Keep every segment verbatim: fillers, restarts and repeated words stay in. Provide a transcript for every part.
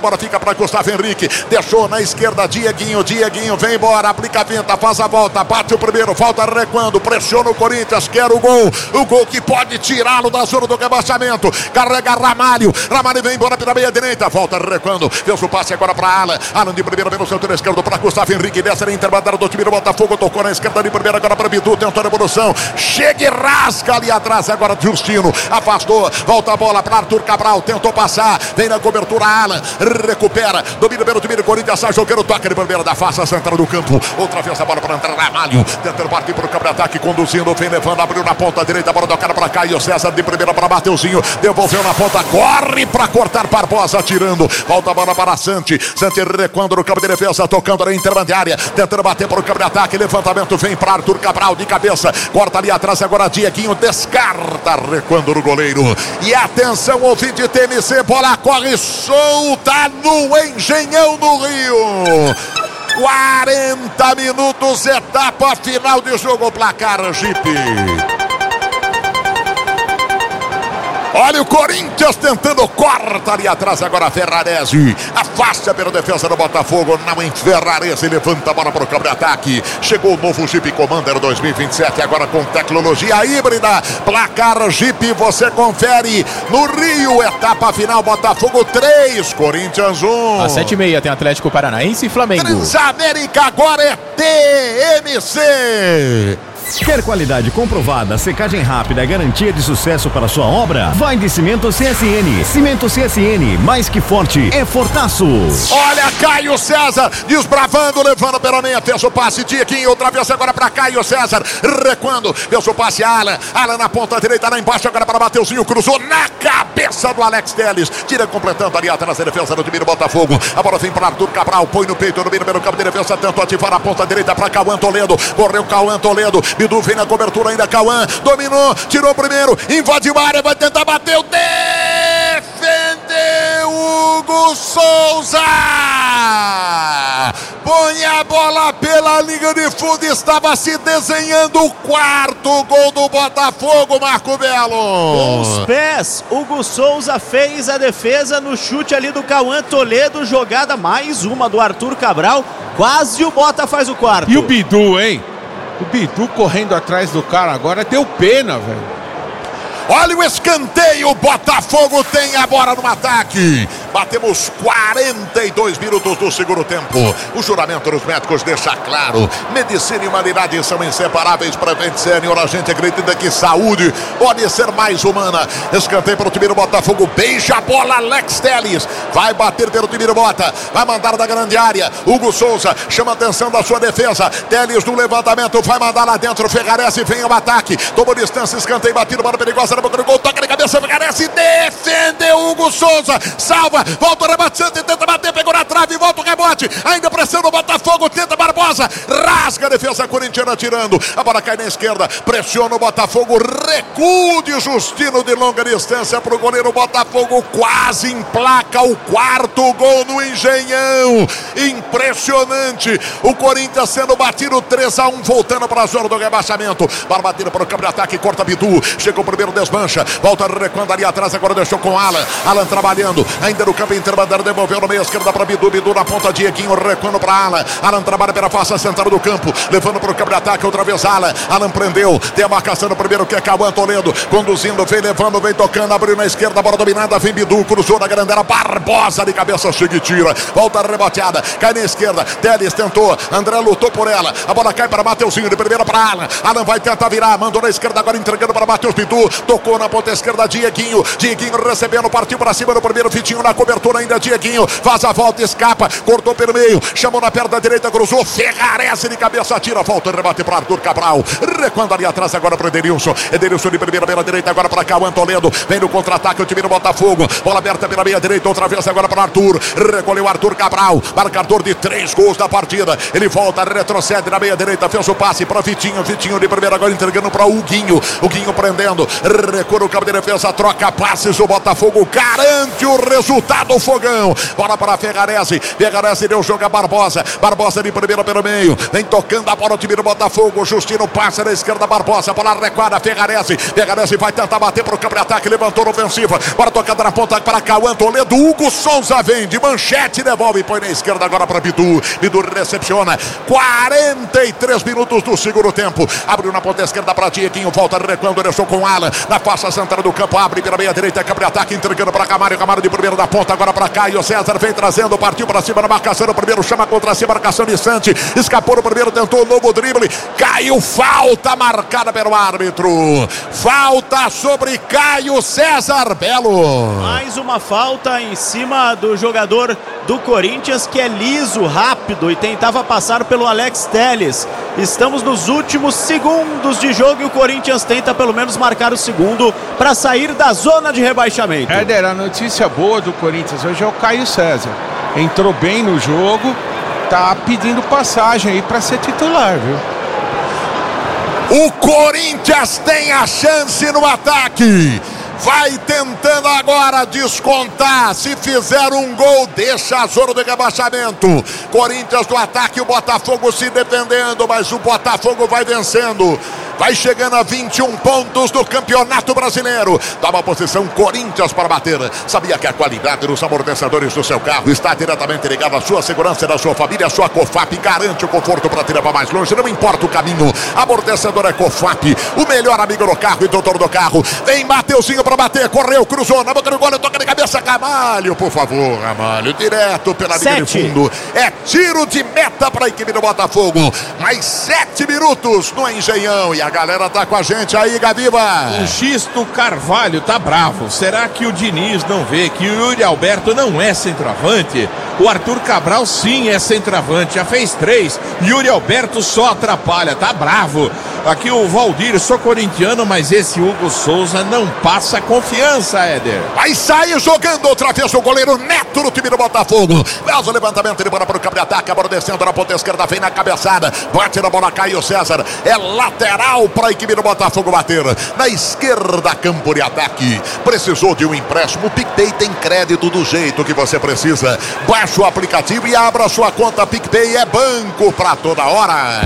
Bora, fica para Gustavo Henrique, deixou na esquerda, Dieguinho, Dieguinho vem embora, aplica a pinta, faz a volta, bate o primeiro, falta recuando, pressiona o Corinthians, quer o gol, o gol que pode tirá-lo da zona do rebaixamento, carrega Ramalho, Ramalho vem embora pela meia direita, volta recuando, fez o passe agora para Alan, Alan de primeira pelo setor esquerdo para Gustavo Henrique, desce na intermediária do time do Botafogo, tocou na esquerda de primeira agora para Bidu, tentou a revolução, chega e rasca ali atrás agora Justino, afastou, volta a bola para Arthur Cabral, tentou passar, vem na cobertura Alan, recupera, domina pelo time do Corinthians, sai jogando, toca de primeira da face central do campo, outra vez a bola para entrar Ramalho, tentando partir para o campo de ataque, conduzindo, vem levando, abriu na ponta direita, a bola do cara para Caio César, de primeira para Mateuzinho, devolveu na ponta, corre para cortar Barbosa, atirando, volta a bola para Santi, Santi recuando no campo de defesa, tocando na intermediária, tentando bater para o campo de ataque, levantamento vem para Arthur Cabral, de cabeça, corta ali atrás, agora Dieguinho, descarta, recuando no goleiro, e atenção, ouvinte T M C, bola corre solta no Engenhão no Rio. quarenta minutos, etapa final de jogo, placar Jeep. Olha o Corinthians tentando, corta ali atrás agora Ferrarese, afasta pela defesa do Botafogo, não em Ferrarese, levanta a bola para o campo de ataque, chegou o novo Jeep Commander dois mil e vinte e sete, agora com tecnologia híbrida, placar Jeep, você confere no Rio, etapa final, Botafogo três, Corinthians um. Às sete e meia tem Atlético Paranaense e Flamengo. Transamérica agora é T M C. Quer qualidade comprovada, secagem rápida, garantia de sucesso para sua obra? Vai de Cimento C S N. Cimento C S N, mais que forte, é fortaço. Olha Caio César, desbravando, levando pela meia, fez o passe, Dieguinho, outra vez agora para Caio César, recuando, fez o passe, Alan, Alan na ponta direita, lá embaixo, agora para Mateuzinho, cruzou na cabeça do Alex Telles, tira completando ali atrás da defesa do time do Botafogo, a bola vem para Arthur Cabral, põe no peito, no meio pelo campo de defesa, tentou ativar a ponta direita para Cauã Toledo, correu Cauã Toledo, Bidu vem na cobertura ainda, Cauã, dominou, tirou primeiro, invadiu a área, vai tentar bater, defendeu Hugo Souza, põe a bola pela linha de fundo, estava se desenhando o quarto gol do Botafogo, Marco Belo. Com os pés, Hugo Souza fez a defesa no chute ali do Cauã Toledo, jogada mais uma do Arthur Cabral, quase o Bota faz o quarto. E o Bidu, hein? O Bidu correndo atrás do cara agora, deu pena, velho. Olha o escanteio, o Botafogo tem a bola no ataque. Batemos quarenta e dois minutos do segundo tempo. O juramento dos médicos deixa claro: medicina e humanidade são inseparáveis. Prevent Senior, a gente acredita que saúde pode ser mais humana. Escanteio para o time do Botafogo, beija a bola, Alex Telles vai bater pelo time do Bota, vai mandar da grande área, Hugo Souza chama a atenção da sua defesa, Telles no levantamento, vai mandar lá dentro, Ferrarese vem ao ataque, tomou distância, escanteio batido, bola perigosa na boca do gol, toca de cabeça, Ferrarese defendeu Hugo Souza, salva, volta o rebate, Santos tenta bater, pegou na trave, volta o rebote, ainda pressiona o Botafogo, tenta Barbosa, rasga a defesa corintiana tirando, a bola cai na esquerda, pressiona o Botafogo, recuo de Justino de longa distância para o goleiro, Botafogo quase emplaca o quarto gol no Engenhão, impressionante, o Corinthians sendo batido três a um, voltando para a zona do rebaixamento, bola batida para o campo de ataque, corta Bidu, chegou o primeiro, desmancha, volta recuando ali atrás, agora deixou com Alan, Alan trabalhando, ainda no campo intermediário, devolveu no meio esquerda para Bidu, Bidu na ponta, Dieguinho recuando para Alan, Alan trabalha pela face central do campo, levando para o campo de ataque, outra vez Alan, Alan prendeu, tem a marcação no primeiro que é Cauã Toledo, conduzindo, vem levando, vem tocando, abriu na esquerda, bola dominada, vem Bidu, cruzou na grandela, Barbosa de cabeça, chega e tira, volta a reboteada, cai na esquerda, Telles tentou, André lutou por ela, a bola cai para Mateuzinho, de primeira para Alan, Alan vai tentar virar, mandou na esquerda, agora entregando para Matheus Bidu, tocou na ponta esquerda, Dieguinho, Dieguinho recebendo, partiu para cima no primeiro, Vitinho na cobertura ainda, Dieguinho, faz a volta, escapa, cortou pelo meio, chamou na perna direita, cruzou, Ferrarese de cabeça, tira, volta, rebate para Arthur Cabral, recuando ali atrás agora para Edenilson, Edenilson de primeira pela direita, agora para Cauã Toledo, vem no contra-ataque o time do Botafogo, bola aberta pela meia direita, outra vez agora para Arthur, recolheu Arthur Cabral, marcador de três gols da partida, ele volta, retrocede na meia direita, fez o passe para Vitinho, Vitinho de primeira agora entregando para Huguinho, Huguinho prendendo, recua o campo de defesa, troca passes, o Botafogo garante o resultado. montado o fogão. Bola para Ferrarese. Ferrarese deu jogo a Barbosa. Barbosa de primeira pelo meio. Vem tocando a bola o time do Botafogo. Justino passa na esquerda. Barbosa. Bola recuada. Ferrarese. Ferrarese vai tentar bater para o campo de ataque. Levantou na ofensiva. Bola tocando na ponta para Cauã Toledo. Hugo Souza vem de manchete. Devolve e põe na esquerda agora para Bidu. Bidu recepciona. quarenta e três minutos do segundo tempo. Abriu na ponta esquerda para Dieguinho. Volta recuando. Deixou com Alan. Na faixa central do campo. Abre pela meia direita. Campo de ataque. Entregando para Camário. Camário de primeiro da ponta. Agora para Caio César. Vem trazendo. Partiu para cima na marcação. O primeiro chama contra cima. Marcação de Sante. Escapou no primeiro. Tentou o novo drible. Caiu. Falta marcada pelo árbitro. Falta sobre Caio César Belo. Mais uma falta em cima do jogador do Corinthians, que é liso, rápido e tentava passar pelo Alex Telles. Estamos nos últimos segundos de jogo e o Corinthians tenta pelo menos marcar o segundo para sair da zona de rebaixamento. Éder, a notícia boa do Corinthians hoje é o Caio César. Entrou bem no jogo, tá pedindo passagem aí para ser titular, viu? O Corinthians tem a chance no ataque. Vai tentando agora descontar. Se fizer um gol, deixa a zona de rebaixamento. Corinthians no ataque, o Botafogo se defendendo, mas o Botafogo vai vencendo. Vai chegando a vinte e um pontos do Campeonato Brasileiro. Toma posição Corinthians para bater. Sabia que a qualidade dos amortecedores do seu carro está diretamente ligada à sua segurança e da sua família? A sua Cofap garante o conforto para te levar mais longe. Não importa o caminho. Amortecedor é Cofap. O melhor amigo do carro e doutor do carro. Vem Mateuzinho para bater. Correu, cruzou. Na boca do gol, toca de cabeça. Camalho, por favor, Camalho. Direto pela linha de fundo. É tiro de meta para a equipe do Botafogo. Mais sete minutos no Engenhão. E a galera tá com a gente aí, Gaviva. O Gisto Carvalho tá bravo. Será que o Diniz não vê que o Yuri Alberto não é centroavante? O Arthur Cabral sim é centroavante, já fez três. Yuri Alberto só atrapalha, tá bravo. Aqui o Valdir, sou corintiano, mas esse Hugo Souza não passa confiança, Éder. Vai sair jogando outra vez o goleiro Neto no time do Botafogo. Faz o levantamento, ele bora para o campo de ataque, a bola descendo na ponta esquerda, vem na cabeçada, bate na bola, Caio César. É lateral para a equipe do Botafogo bater. Na esquerda, campo de ataque. Precisou de um empréstimo? O PicPay tem crédito do jeito que você precisa. Baixe o aplicativo e abra sua conta PicPay. É banco para toda hora.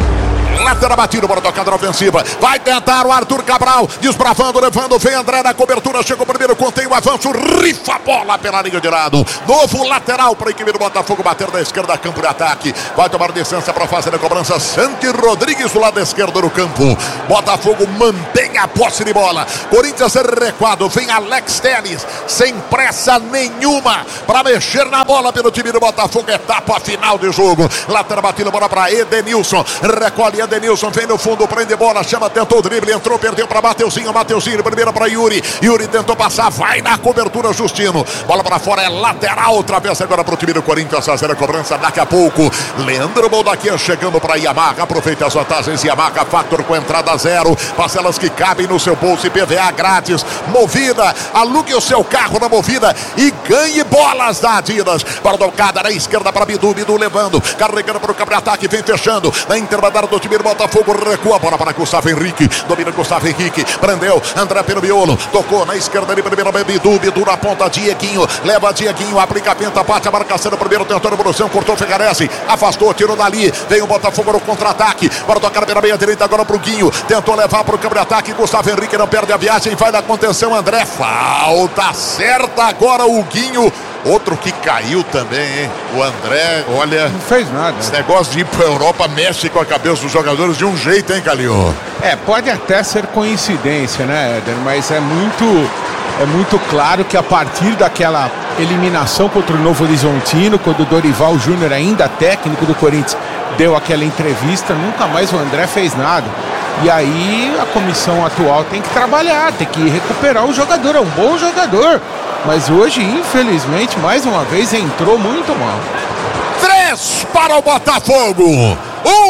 Lateral batido, bola tocada na ofensiva. Vai tentar o Arthur Cabral. Desbravando, levando, vem André na cobertura. Chegou primeiro, contém o avanço. Rifa a bola pela linha de lado. Novo lateral para a equipe do Botafogo bater na esquerda, campo de ataque. Vai tomar licença para fazer a cobrança. Santi Rodrigues do lado esquerdo do campo. Botafogo mantém a posse de bola. Corinthians recuado. Vem Alex Telles. Sem pressa nenhuma para mexer na bola pelo time do Botafogo. Etapa final de jogo. Lateral batido, bola para Edenilson. Recolhe Edenilson, vem no fundo, prende bola, chama, tentou o drible, entrou, perdeu para Mateuzinho, Mateuzinho, primeiro para Yuri, Yuri tentou passar, vai na cobertura, Justino, bola para fora, é lateral, outra vez agora para o time do Corinthians, fazer a cobrança daqui a pouco. Leandro Boldaquia chegando para Yamaha, aproveita as vantagens, Yamaha Factor com entrada zero, parcelas que cabem no seu bolso e P V A grátis, Movida, alugue o seu carro na Movida e ganhe bolas da Adidas. Bola tocada na esquerda para Bidu, Bidu levando, carregando para o campo de ataque, vem fechando, na intermediária do time do Botafogo, recua a bola para Gustavo Henrique, domina Gustavo Henrique, prendeu, André pelo miolo, tocou na esquerda ali, primeiro Bidu, Bidu na ponta, Dieguinho, leva Dieguinho, aplica a penta, bate a marcação, primeiro tentou a evolução, cortou Ferrarese, afastou, tirou dali, vem o Botafogo no contra-ataque, para tocar pela meia direita agora pro Guinho, tentou levar para o campo de ataque, Gustavo Henrique não perde a viagem, vai na contenção, André, falta certa agora o Guinho. Outro que caiu também, hein? O André, olha... Não fez nada. Esse negócio de ir pra Europa mexe com a cabeça dos jogadores de um jeito, hein, Calil? É, pode até ser coincidência, né, Éder? Mas é muito, é muito claro que a partir daquela eliminação contra o Novo Horizontino, quando o Dorival Júnior, ainda técnico do Corinthians, deu aquela entrevista, nunca mais o André fez nada. E aí a comissão atual tem que trabalhar, tem que recuperar o jogador, é um bom jogador. Mas hoje, infelizmente, mais uma vez, entrou muito mal. Três para o Botafogo, um para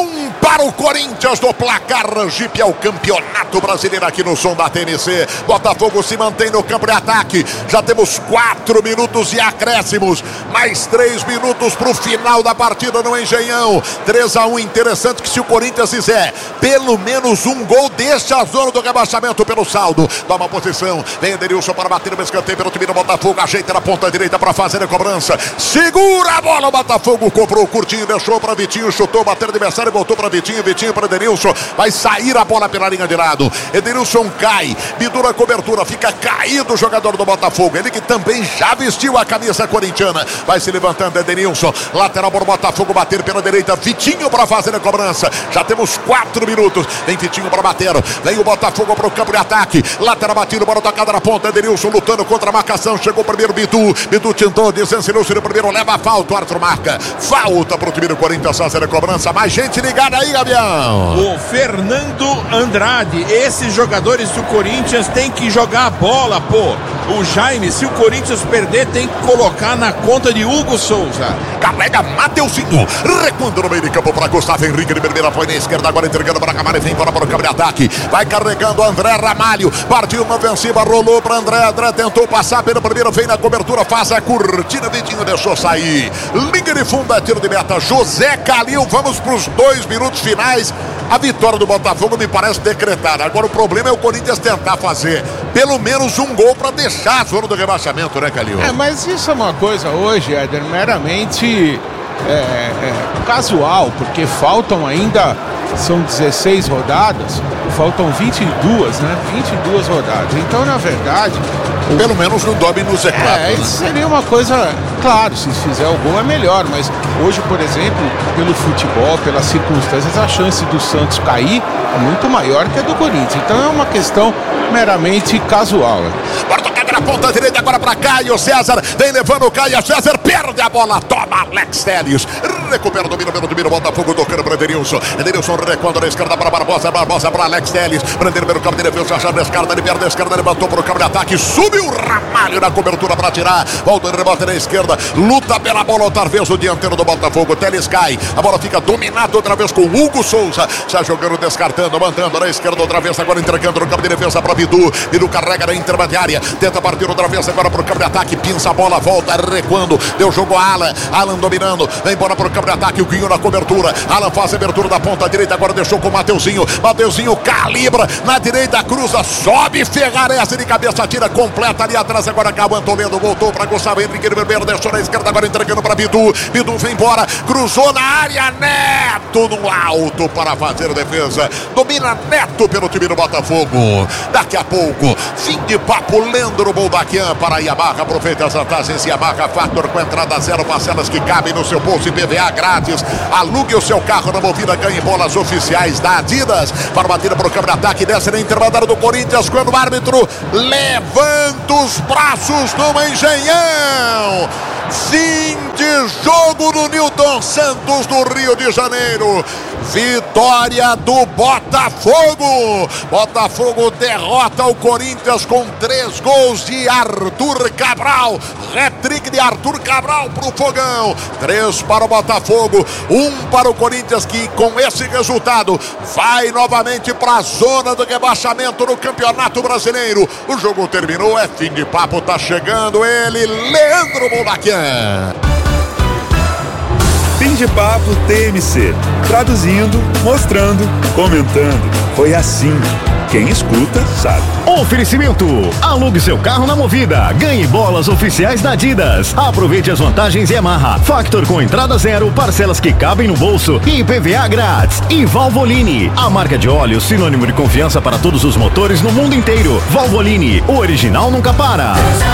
para o Corinthians do placar. Jeep é o campeonato brasileiro aqui no som da T M C. Botafogo se mantém no campo de ataque. Já temos quatro minutos de acréscimos. Mais três minutos para o final da partida no Engenhão. três a um. Interessante que se o Corinthians fizer pelo menos um gol, deixa a zona do rebaixamento pelo saldo. Toma a posição. Vem Edenilson para bater no escanteio pelo time do Botafogo. Ajeita na ponta direita para fazer a cobrança. Segura a bola. O Botafogo cobrou. Curtinho, deixou para Vitinho. Chutou, bateu o adversário, voltou para Vitinho. Vitinho para Edenilson. Vai sair a bola pela linha de lado. Edenilson cai. Bidu na cobertura. Fica caído o jogador do Botafogo. Ele que também já vestiu a camisa corintiana. Vai se levantando Edenilson. Lateral para o Botafogo bater pela direita. Vitinho para fazer a cobrança. Já temos quatro minutos. Vem Vitinho para bater. Vem o Botafogo para o campo de ataque. Lateral batido, bola tocada na ponta. Edenilson lutando contra a marcação. Chegou primeiro Bidu. Bidu tentou, desensinou-se no primeiro. Leva a falta. O Arthur marca. Falta para o time do Corinthians fazer a cobrança. Mais gente ligada aí, Gabriel. O Fernando Andrade. Esses jogadores do Corinthians têm que jogar a bola, pô. O Jaime, se o Corinthians perder, tem que colocar na conta de Hugo Souza. Carrega Mateuzinho. Recuando no meio de campo para Gustavo Henrique. De primeira foi na esquerda, agora entregando para Camargo. Vem para o campo de ataque. Vai carregando André Ramalho. Partiu uma ofensiva, rolou para André. André tentou passar pelo primeiro, vem na cobertura, faz a curtida. Vitinho deixou sair. Liga de fundo, é tiro de meta. José Calil. Vamos para os dois minutos finais. A vitória do Botafogo me parece decretada. Agora o problema é o Corinthians tentar fazer pelo menos um gol para deixar a zona do rebaixamento, né, Calil? É, mas isso é uma coisa hoje, Éder, meramente é, é, casual, porque faltam ainda, são dezesseis rodadas, faltam vinte e duas, né? vinte e duas rodadas. Então, na verdade... Pelo menos no dobe no Z quatro. É, isso seria uma coisa, claro, se fizer o gol é melhor, mas hoje, por exemplo, pelo futebol, pelas circunstâncias, a chance do Santos cair é muito maior que a do Corinthians. Então é uma questão meramente casual. Bora tocar na ponta direita agora para Caio César. Vem levando o Caio César, perde a bola, toma Alex Telles. Recupera o domínio pelo domínio, Botafogo tocando para Edenilson. Edenilson recuando na esquerda para Barbosa, Barbosa para Alex Telles. Prender pelo campo de defesa, já na esquerda, ele perde a esquerda, ele levantou para o campo de ataque, subiu o Ramalho na cobertura para tirar. Volta, rebota na esquerda, luta pela bola outra vez o dianteiro do Botafogo. Telles cai, a bola fica dominada outra vez com o Hugo Souza. Já jogando, descartando, mandando na esquerda outra vez, agora entregando no campo de defesa para Bidu. Bidu carrega na intermediária, tenta partir outra vez agora para o campo de ataque, pinça a bola, volta recuando, deu jogo a Alan, Alan dominando, vem embora para o campo de ataque, o Guinho na cobertura, Alan faz a abertura da ponta direita, agora deixou com o Mateuzinho, Mateuzinho calibra, na direita cruza, sobe Ferrarese de cabeça, tira completa ali atrás, agora acabou Toledo, voltou para Gustavo Henrique de primeiro, deixou na esquerda, agora entregando para Bidu, Bidu vem embora, cruzou na área, Neto no alto para fazer a defesa, domina Neto pelo time do Botafogo, daqui a pouco, fim de papo, Leandro Boldaquian para a Yamaha, aproveita as vantagens Yamaha Factor com entrada zero, parcelas que cabem no seu bolso e P V A grátis, alugue o seu carro na Movida, ganhe bolas oficiais da Adidas, para bater para o campo de ataque, desce na intermediária do Corinthians, quando o árbitro levanta os braços no Engenhão. Fim de jogo no Newton Santos do Rio de Janeiro. Vitória do Botafogo. Botafogo derrota o Corinthians com três gols de Arthur Cabral. Hat-trick de Arthur Cabral para o Fogão. Três para o Botafogo, um para o Corinthians, que com esse resultado vai novamente para a zona do rebaixamento no Campeonato Brasileiro. O jogo terminou, é fim de papo, tá chegando ele, Leandro Boldaquian. Fim de papo T M C. Traduzindo, mostrando, comentando. Foi assim. Quem escuta sabe. Oferecimento: alugue seu carro na Movida, ganhe bolas oficiais da Adidas, aproveite as vantagens Yamaha Factor com entrada zero, parcelas que cabem no bolso e P V A grátis. E Valvoline, a marca de óleo sinônimo de confiança para todos os motores no mundo inteiro. Valvoline, o original nunca para.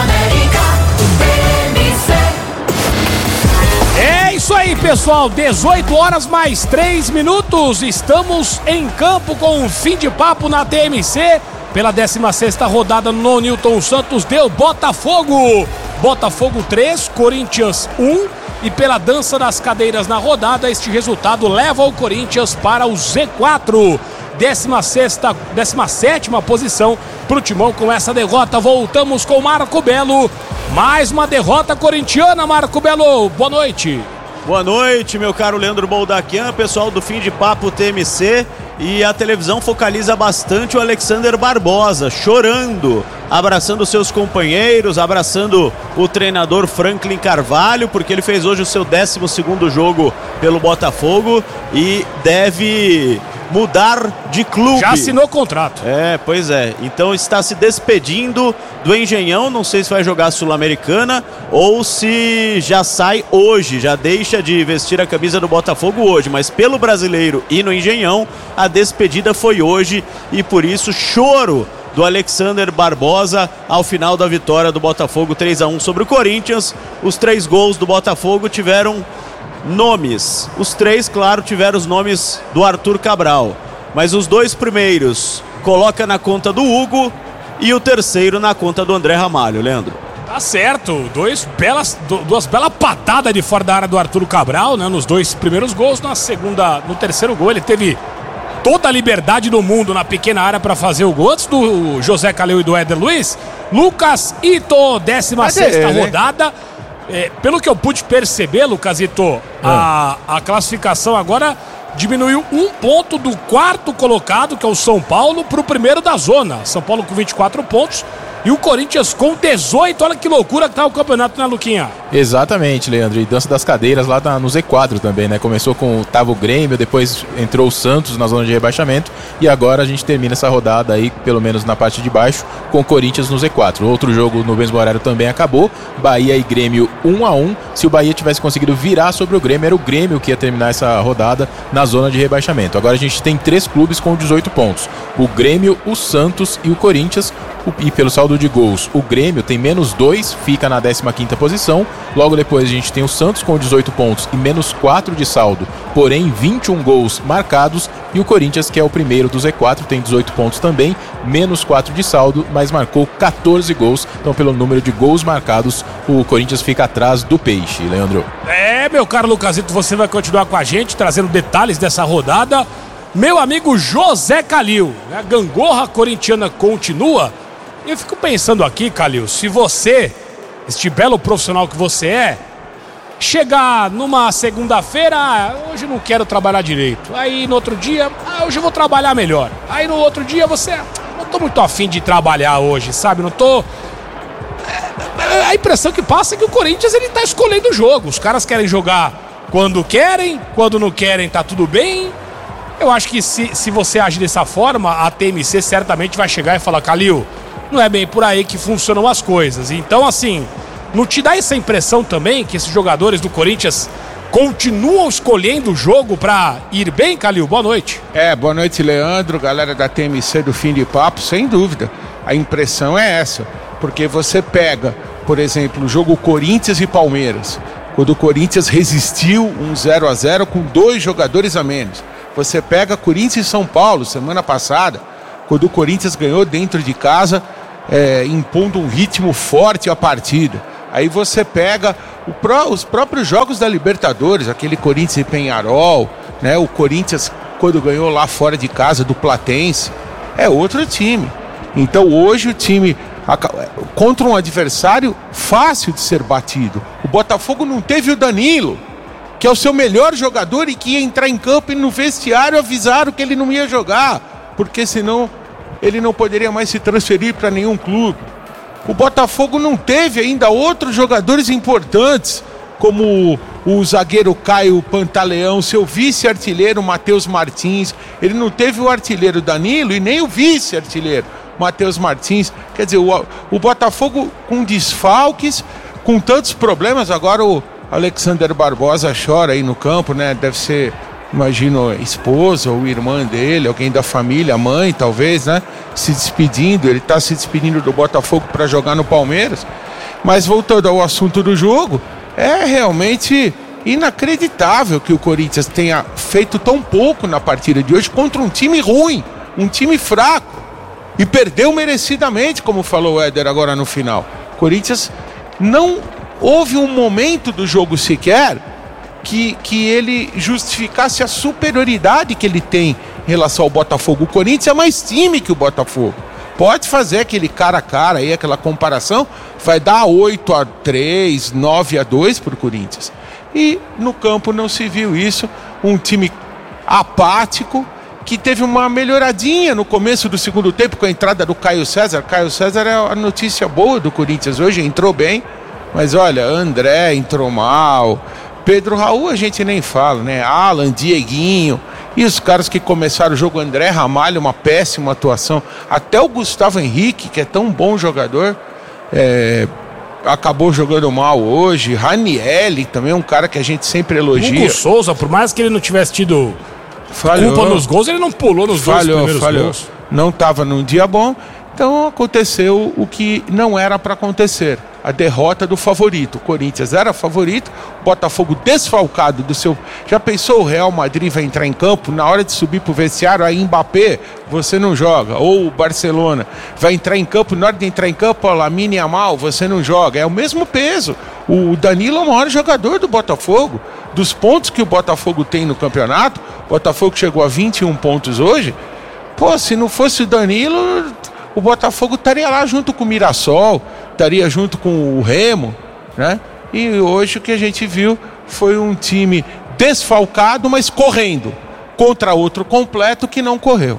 É isso aí, pessoal, dezoito horas mais três minutos, estamos em campo com um fim de papo na T M C, pela décima sexta rodada no Newton Santos, deu Botafogo, Botafogo três, Corinthians um, e pela dança das cadeiras na rodada, este resultado leva o Corinthians para o Z quatro, décima sexta, décima sétima posição pro Timão com essa derrota. Voltamos com Marco Belo, mais uma derrota corintiana, Marco Belo, boa noite. Boa noite, meu caro Leandro Boldaquian, pessoal do Fim de Papo T M C. E a televisão focaliza bastante o Alexander Barbosa, chorando, abraçando seus companheiros, abraçando o treinador Franklin Carvalho, porque ele fez hoje o seu décimo segundo jogo pelo Botafogo e deve mudar de clube. Já assinou contrato. É, pois é. Então está se despedindo do Engenhão. Não sei se vai jogar a Sul-Americana ou se já sai hoje, já deixa de vestir a camisa do Botafogo hoje. Mas pelo Brasileiro e no Engenhão, a despedida foi hoje e por isso choro do Alexander Barbosa ao final da vitória do Botafogo três a um sobre o Corinthians. Os três gols do Botafogo tiveram nomes. Os três, claro, tiveram os nomes do Arthur Cabral. Mas os dois primeiros coloca na conta do Hugo e o terceiro na conta do André Ramalho, Leandro. Tá certo. Dois belas, duas belas patadas de fora da área do Arthur Cabral, né? Nos dois primeiros gols. Na segunda, no terceiro gol, ele teve toda a liberdade do mundo na pequena área para fazer o gol. Antes do José Calil e do Éder Luiz, Lucas Ito, décima sexta rodada. É, pelo que eu pude perceber, Lucasito, ah. a, a classificação agora diminuiu um ponto do quarto colocado, que é o São Paulo, para o primeiro da zona. São Paulo com vinte e quatro pontos e o Corinthians com dezoito. Olha que loucura que tá o campeonato, né, Luquinha? Exatamente, Leandro. E dança das cadeiras lá no Z quatro também, né? Começou com o Tavo Grêmio, depois entrou o Santos na zona de rebaixamento e agora a gente termina essa rodada aí, pelo menos na parte de baixo, com o Corinthians no Z quatro. Outro jogo no mesmo horário também acabou. Bahia e Grêmio um a um. Se o Bahia tivesse conseguido virar sobre o Grêmio, era o Grêmio que ia terminar essa rodada na zona de rebaixamento. Agora a gente tem três clubes com dezoito pontos. O Grêmio, o Santos e o Corinthians. E pelo saldo de gols, o Grêmio tem menos dois, fica na décima quinta posição. Logo depois a gente tem o Santos com dezoito pontos e menos quatro de saldo, porém vinte e um gols marcados. E o Corinthians, que é o primeiro do Z quatro, tem dezoito pontos também, menos quatro de saldo, mas marcou catorze gols. Então pelo número de gols marcados, o Corinthians fica atrás do Peixe, Leandro. É, meu caro Lucasito, você vai continuar com a gente, trazendo detalhes dessa rodada. Meu amigo José Calil, a gangorra corintiana continua. Eu fico pensando aqui, Calil, se você, este belo profissional que você é, chegar numa segunda-feira, ah, hoje não quero trabalhar direito. Aí no outro dia, ah, hoje eu vou trabalhar melhor. Aí no outro dia você, não tô muito afim de trabalhar hoje, sabe? Não tô... A impressão que passa é que o Corinthians, ele tá escolhendo o jogo. Os caras querem jogar quando querem, quando não querem tá tudo bem. Eu acho que se, se você agir dessa forma, a T M C certamente vai chegar e falar, Calil, não é bem por aí que funcionam as coisas. Então, assim, não te dá essa impressão também que esses jogadores do Corinthians continuam escolhendo o jogo pra ir bem, Calil? Boa noite. É, boa noite, Leandro, galera da T M C do Fim de Papo, sem dúvida. A impressão é essa, porque você pega, por exemplo, o jogo Corinthians e Palmeiras, quando o Corinthians resistiu um zero a zero com dois jogadores a menos. Você pega Corinthians e São Paulo, semana passada, quando o Corinthians ganhou dentro de casa, é, impondo um ritmo forte à partida. Aí você pega o pró, os próprios jogos da Libertadores, aquele Corinthians e Peñarol, né? O Corinthians, quando ganhou lá fora de casa do Platense, é outro time. Então hoje o time, contra um adversário fácil de ser batido. O Botafogo não teve o Danilo, que é o seu melhor jogador e que ia entrar em campo e no vestiário avisaram que ele não ia jogar, porque senão ele não poderia mais se transferir para nenhum clube. O Botafogo não teve ainda outros jogadores importantes, como o, o zagueiro Caio Pantaleão, seu vice-artilheiro Matheus Martins. Ele não teve o artilheiro Danilo e nem o vice-artilheiro Matheus Martins. Quer dizer, o, o Botafogo com desfalques, com tantos problemas. Agora o Alexander Barbosa chora aí no campo, né? Deve ser, imagino, a esposa ou irmã dele, alguém da família, a mãe talvez, né? Se despedindo, ele está se despedindo do Botafogo para jogar no Palmeiras. Mas voltando ao assunto do jogo, é realmente inacreditável que o Corinthians tenha feito tão pouco na partida de hoje contra um time ruim, um time fraco, e perdeu merecidamente, como falou o Éder agora no final. O Corinthians não houve um momento do jogo sequer Que, que ele justificasse a superioridade que ele tem em relação ao Botafogo. O Corinthians é mais time que o Botafogo. Pode fazer aquele cara a cara aí, aquela comparação, vai dar oito a três, nove a dois para o Corinthians. e no campo não se viu isso. Um time apático, que teve uma melhoradinha no começo do segundo tempo com a entrada do Caio César. Caio César é a notícia boa do Corinthians hoje, entrou bem, mas olha, André entrou mal, Pedro Raul a gente nem fala, né? Alan, Dieguinho, e os caras que começaram o jogo, André Ramalho, uma péssima atuação, até o Gustavo Henrique, que é tão bom jogador, é, acabou jogando mal hoje. Ranielli também, um cara que a gente sempre elogia. Hugo Souza, por mais que ele não tivesse tido falhou, culpa nos gols, ele não pulou nos falhou, dois primeiros falhou. gols. Não estava num dia bom, então aconteceu o que não era para acontecer. A derrota do favorito. O Corinthians era favorito, Botafogo desfalcado do seu... Já pensou o Real Madrid vai entrar em campo, na hora de subir pro vestiário, aí Mbappé, você não joga. Ou o Barcelona vai entrar em campo, na hora de entrar em campo, ó, Lamine Yamal, você não joga. É o mesmo peso. O Danilo é o maior jogador do Botafogo. Dos pontos que o Botafogo tem no campeonato, o Botafogo chegou a vinte e um pontos hoje. Pô, se não fosse o Danilo, o Botafogo estaria lá junto com o Mirassol, estaria junto com o Remo, né? E hoje o que a gente viu foi um time desfalcado, mas correndo, contra outro completo que não correu.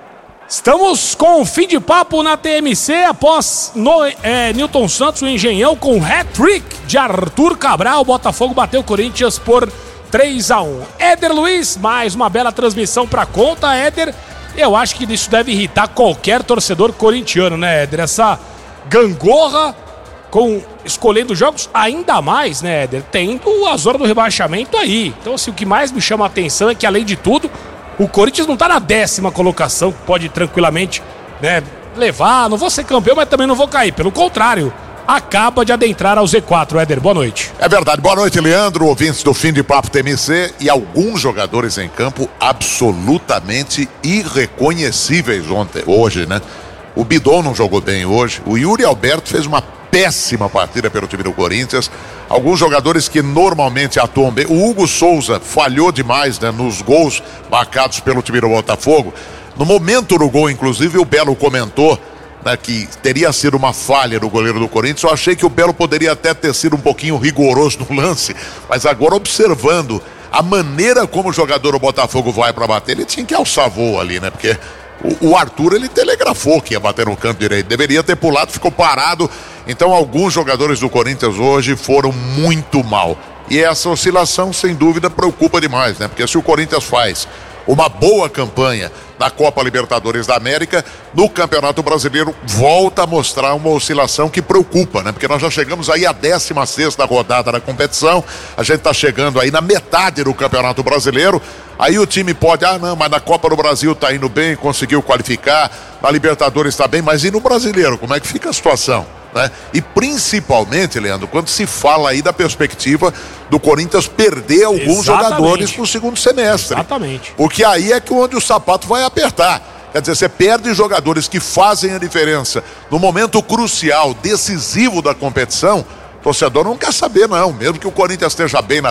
Estamos com o fim de papo na T M C após no, é, Newton Santos, o Engenhão, com hat-trick de Arthur Cabral. O Botafogo bateu o Corinthians por três a um. Éder Luiz, mais uma bela transmissão para conta, Éder. Eu acho que isso deve irritar qualquer torcedor corintiano, né, Éder? Essa gangorra com escolhendo jogos, ainda mais, né, Éder? Tendo a zona do rebaixamento aí. Então, assim, o que mais me chama a atenção é que, além de tudo, o Corinthians não tá na décima colocação, pode tranquilamente, né, levar, não vou ser campeão, mas também não vou cair. Pelo contrário, acaba de adentrar ao Z quatro. Éder, boa noite. É verdade, boa noite, Leandro, ouvintes do Fim de Papo T M C, e alguns jogadores em campo absolutamente irreconhecíveis ontem, hoje, né? O Bidon não jogou bem hoje, o Yuri Alberto fez uma péssima partida pelo time do Corinthians. Alguns jogadores que normalmente atuam bem, o Hugo Souza falhou demais, né, nos gols marcados pelo time do Botafogo. No momento do gol, inclusive, o Belo comentou, né, que teria sido uma falha do goleiro do Corinthians. Eu achei que o Belo poderia até ter sido um pouquinho rigoroso no lance, mas agora, observando a maneira como o jogador do Botafogo vai para bater, ele tinha que alçar voo ali, né? Porque o, o Arthur, ele telegrafou que ia bater no canto direito, deveria ter pulado, ficou parado. Então, alguns jogadores do Corinthians hoje foram muito mal, e essa oscilação, sem dúvida, preocupa demais, né? Porque se o Corinthians faz uma boa campanha na Copa Libertadores da América, no Campeonato Brasileiro volta a mostrar uma oscilação que preocupa, né? Porque nós já chegamos aí à décima sexta rodada da competição, a gente tá chegando aí na metade do Campeonato Brasileiro, aí o time pode, ah não, mas na Copa do Brasil tá indo bem, conseguiu qualificar, na Libertadores tá bem, mas e no Brasileiro, como é que fica a situação? Né? E principalmente, Leandro, quando se fala aí da perspectiva do Corinthians perder alguns Exatamente. jogadores no segundo semestre. Exatamente. Porque aí é que onde o sapato vai apertar. Quer dizer, você perde jogadores que fazem a diferença no momento crucial, decisivo da competição. O torcedor não quer saber, não. Mesmo que o Corinthians esteja bem na